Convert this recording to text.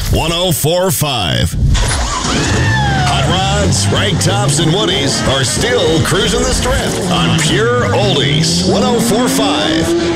104.5. Hot rods, rag tops, and woodies are still cruising the strip on Pure Oldies 104.5.